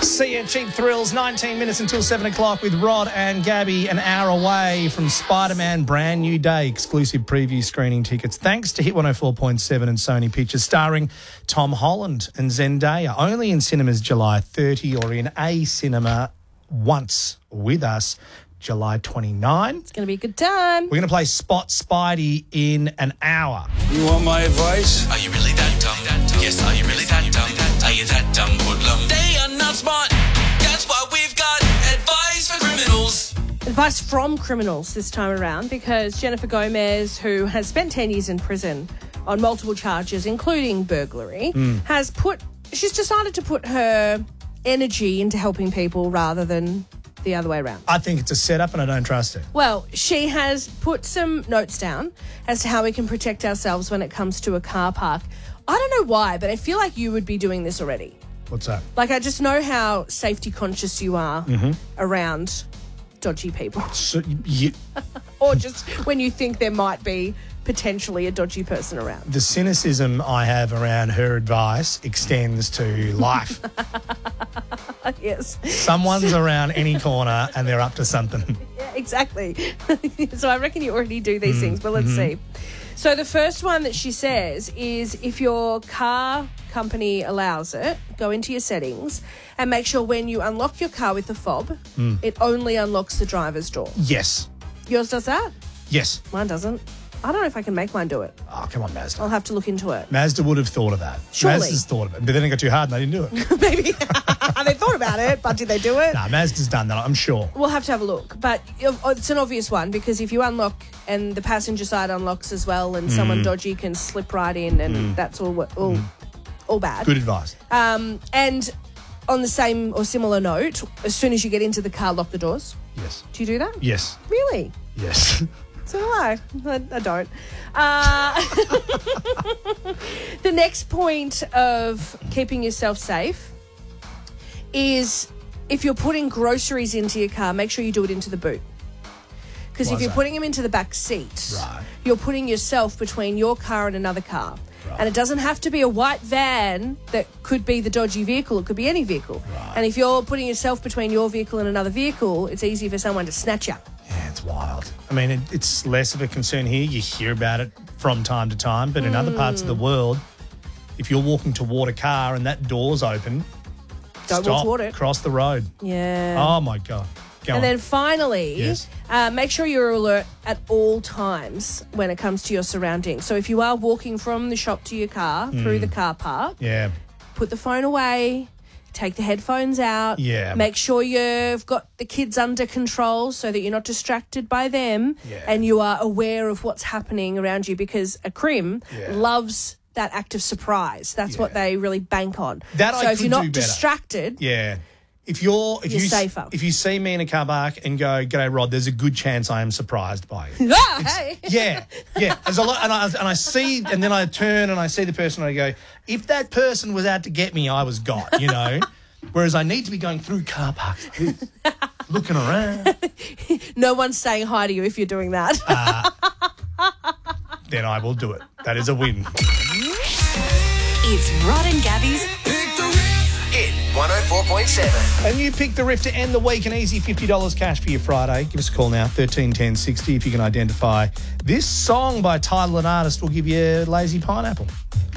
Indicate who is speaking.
Speaker 1: See ya, Cheap Thrills, 19 minutes until 7 o'clock with Rod and Gabby, an hour away from Spider-Man Brand New Day, exclusive preview screening tickets. Thanks to Hit 104.7 and Sony Pictures, starring Tom Holland and Zendaya. Only in cinemas July 30 or in a cinema once with us July 29.
Speaker 2: It's going to be a good time.
Speaker 1: We're going to play Spot Spidey in an hour.
Speaker 3: You want my advice?
Speaker 4: Are you really that dumb? Yes, are you really that dumb? Are you that dumb, hoodlum? They are not smart. That's why we've got advice for criminals.
Speaker 2: Advice from criminals this time around, because Jennifer Gomez, who has spent 10 years in prison on multiple charges, including burglary, she's decided to put her energy into helping people rather than the other way around.
Speaker 1: I think it's a setup and I don't trust it.
Speaker 2: Well, she has put some notes down as to how we can protect ourselves when it comes to a car park. I don't know why, but I feel like you would be doing this already.
Speaker 1: What's that?
Speaker 2: Like, I just know how safety conscious you are around dodgy people.
Speaker 1: So,
Speaker 2: Or just when you think there might be potentially a dodgy person around.
Speaker 1: the cynicism I have around her advice extends to life.
Speaker 2: Yes.
Speaker 1: Someone's around any corner and they're up to something.
Speaker 2: Yeah, exactly. So I reckon you already do these things, but let's see. So the first one that she says is, if your car company allows it, go into your settings and make sure when you unlock your car with the fob, it only unlocks the driver's door.
Speaker 1: Yes.
Speaker 2: Yours does that?
Speaker 1: Yes.
Speaker 2: Mine doesn't. I don't know if I can make mine do it.
Speaker 1: Oh, come on, Mazda.
Speaker 2: I'll have to look into it.
Speaker 1: Mazda would have thought of that.
Speaker 2: Surely.
Speaker 1: Mazda's thought of it. But then it got too hard and they didn't do it.
Speaker 2: Maybe. They thought about it, but did they do it?
Speaker 1: Nah, Mazda's done that, I'm sure.
Speaker 2: We'll have to have a look. But it's an obvious one, because if you unlock and the passenger side unlocks as well and someone dodgy can slip right in, and that's all bad.
Speaker 1: Good advice.
Speaker 2: And on the same or similar note, as soon as you get into the car, lock the doors.
Speaker 1: Yes.
Speaker 2: Do you do that?
Speaker 1: Yes.
Speaker 2: Really?
Speaker 1: Yes.
Speaker 2: So do I. I don't. The next point of keeping yourself safe is, if you're putting groceries into your car, make sure you do it into the boot. Because if you're putting them into the back seat, you're putting yourself between your car and another car. Right. And it doesn't have to be a white van that could be the dodgy vehicle. It could be any vehicle. Right. And if you're putting yourself between your vehicle and another vehicle, it's easy for someone to snatch you.
Speaker 1: Yeah, it's wild. I mean, it's less of a concern here. You hear about it from time to time. But in other parts of the world, if you're walking toward a car and that door's open,
Speaker 2: don't walk toward it.
Speaker 1: Cross the road.
Speaker 2: Yeah.
Speaker 1: Oh, my God. Go on.
Speaker 2: Then finally,
Speaker 1: yes.
Speaker 2: Make sure you're alert at all times when it comes to your surroundings. So if you are walking from the shop to your car, through the car park, put the phone away, take the headphones out, make sure you've got the kids under control so that you're not distracted by them, and you are aware of what's happening around you, because a crim loves that act of surprise. That's what they really bank on. So if you're not distracted...
Speaker 1: If you're
Speaker 2: safer.
Speaker 1: If you see me in a car park and go, "G'day, Rod," there's a good chance I am surprised by you.
Speaker 2: Hey.
Speaker 1: Yeah. There's a lot, and I see, and then I turn and I see the person and I go, if that person was out to get me, I was got, you know. Whereas I need to be going through car parks, looking around.
Speaker 2: No one's saying hi to you if you're doing that.
Speaker 1: Then I will do it. That is a win.
Speaker 5: It's Rod and Gabby's
Speaker 4: Hit 104.7.
Speaker 1: And you pick the riff to end the week, an easy $50 cash for your Friday. Give us a call now, 1310 60. If you can identify this song by title and artist, we'll give you Lazy Pineapple.